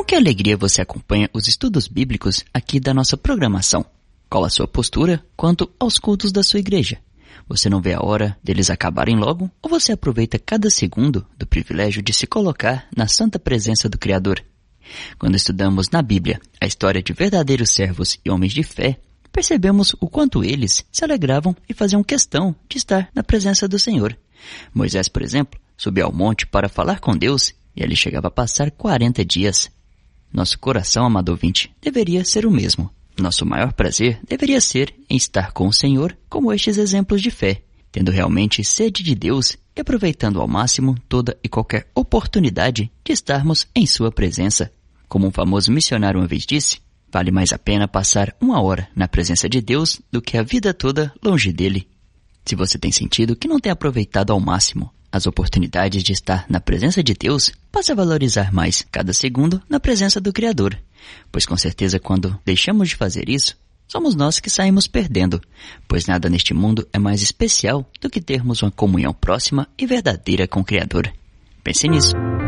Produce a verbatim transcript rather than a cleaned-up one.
que alegria você acompanha os estudos bíblicos aqui da nossa programação. Qual a sua postura quanto aos cultos da sua igreja? Você não vê a hora deles acabarem logo ou você aproveita cada segundo do privilégio de se colocar na santa presença do Criador? Quando estudamos na Bíblia a história de verdadeiros servos e homens de fé, percebemos o quanto eles se alegravam e faziam questão de estar na presença do Senhor. Moisés, por exemplo, subiu ao monte para falar com Deus e ali chegava a passar quarenta dias. Nosso coração, amado ouvinte, deveria ser o mesmo. Nosso maior prazer deveria ser em estar com o Senhor como estes exemplos de fé, tendo realmente sede de Deus e aproveitando ao máximo toda e qualquer oportunidade de estarmos em sua presença. Como um famoso missionário uma vez disse, vale mais a pena passar uma hora na presença de Deus do que a vida toda longe dele. Se você tem sentido que não tem aproveitado ao máximo as oportunidades de estar na presença de Deus, passe a valorizar mais cada segundo na presença do Criador, pois com certeza quando deixamos de fazer isso, somos nós que saímos perdendo, pois nada neste mundo é mais especial do que termos uma comunhão próxima e verdadeira com o Criador. Pense nisso.